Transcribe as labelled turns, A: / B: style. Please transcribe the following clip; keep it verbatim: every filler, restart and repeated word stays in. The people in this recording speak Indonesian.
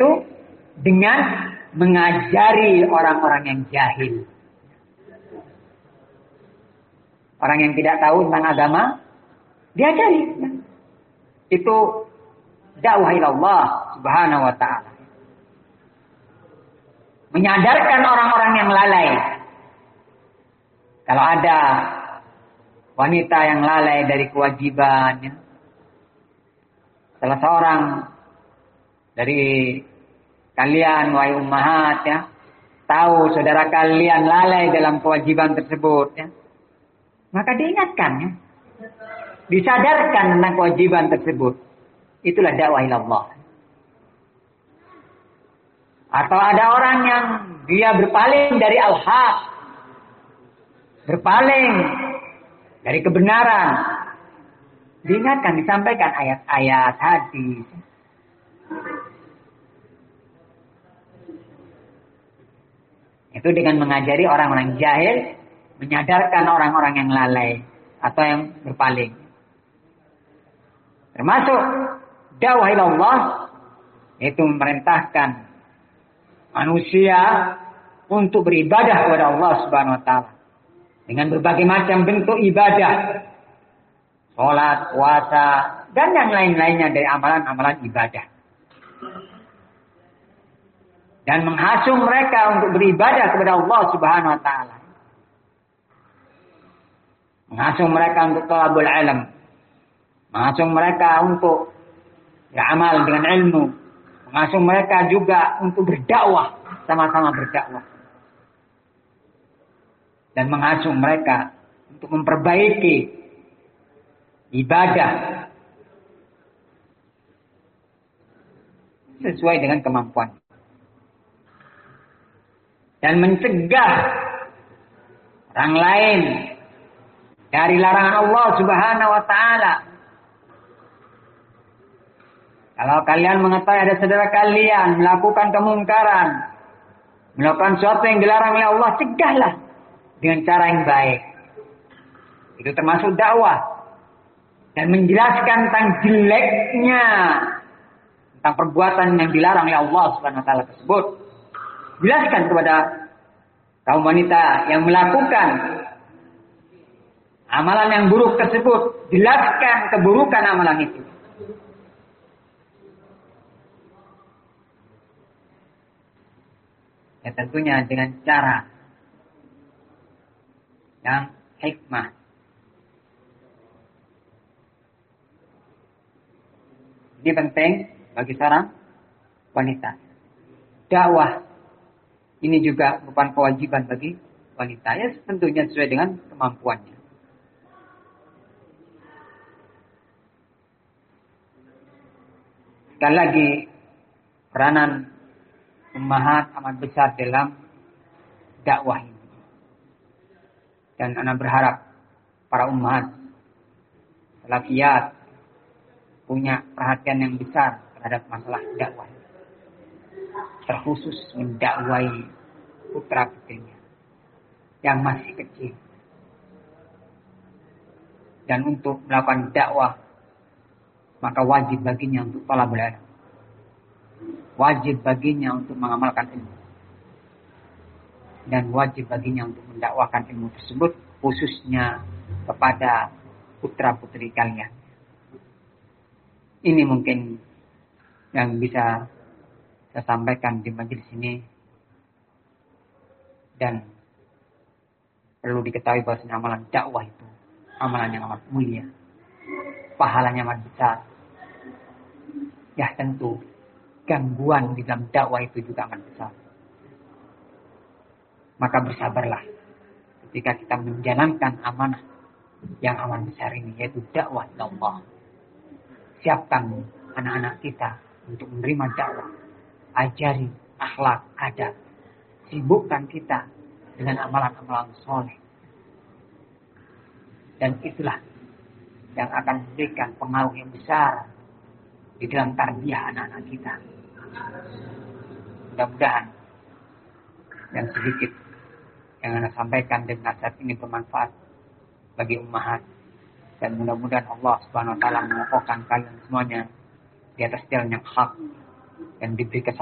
A: Itu dengan mengajari orang-orang yang jahil. Orang yang tidak tahu tentang agama, diajari. Itu dakwah ilallah subhanahu wa ta'ala. Menyadarkan orang-orang yang lalai. Kalau ada wanita yang lalai dari kewajibannya, salah seorang dari kalian, wahai ummahat, ya, tahu saudara kalian lalai dalam kewajiban tersebut, ya, maka diingatkan, ya, disadarkan tentang kewajiban tersebut. Itulah dakwah ilallah. Atau ada orang yang dia berpaling dari al-haq, berpaling dari kebenaran, diingatkan, disampaikan ayat-ayat, hadis. Itu dengan mengajari orang-orang jahil, menyadarkan orang-orang yang lalai atau yang berpaling. Termasuk dakwah ilallah, yaitu memerintahkan manusia untuk beribadah kepada Allah Subhanahu wa taala dengan berbagai macam bentuk ibadah, salat, puasa, dan yang lain-lainnya dari amalan-amalan ibadah. Dan menghasung mereka untuk beribadah kepada Allah Subhanahu wa taala. Menghasung mereka untuk thalabul ilm. Menghasung mereka untuk beramal dengan ilmu. Menghasung mereka juga untuk berdakwah, sama-sama berdakwah. Dan menghasung mereka untuk memperbaiki ibadah sesuai dengan kemampuan. Dan mencegah orang lain dari larangan Allah Subhanahu wa taala. Kalau kalian mengetahui ada saudara kalian melakukan kemungkaran, melakukan sesuatu yang dilarang oleh Allah, cegahlah dengan cara yang baik. Itu termasuk dakwah. Dan menjelaskan tentang jeleknya, tentang perbuatan yang dilarang oleh Allah Subhanahu wa taala tersebut. Jelaskan kepada kaum wanita yang melakukan amalan yang buruk tersebut. Jelaskan keburukan amalan itu. Ya tentunya dengan cara yang hikmah. Ini penting bagi seorang wanita. Dakwah ini juga merupakan kewajiban bagi wanita. Ya tentunya sesuai dengan kemampuannya. Sekali lagi, peranan ummahat amat besar dalam dakwah ini. Dan anak berharap para ummahat salafiyat punya perhatian yang besar terhadap masalah dakwah. Terkhusus mendakwai putra putrinya yang masih kecil. Dan untuk melakukan dakwah, maka wajib baginya untuk thalabul ilm. Wajib baginya untuk mengamalkan ilmu. Dan wajib baginya untuk mendakwakan ilmu tersebut khususnya kepada putra putri kalian. Ini mungkin yang bisa saya sampaikan di majelis ini. Dan perlu diketahui bahwa amalan dakwah itu amalan yang amat mulia, pahalanya amat besar. Ya tentu gangguan di dalam dakwah itu juga amat besar. Maka bersabarlah ketika kita menjalankan amanah yang amat besar ini, yaitu dakwah Allah. Siapkan anak-anak kita untuk menerima dakwah. Ajari akhlak, adab. Sibukkan kita dengan amalan-amalan soleh. Dan itulah yang akan memberikan pengaruh yang besar di dalam tarbiyah anak-anak kita. Mudah-mudahan yang sedikit yang Anda sampaikan dan nasihat ini bermanfaat bagi ummahat. Dan mudah-mudahan Allah Subhanahu wa taala mengokohkan kalian semuanya di atas jalan yang hak dan diberi kesehatan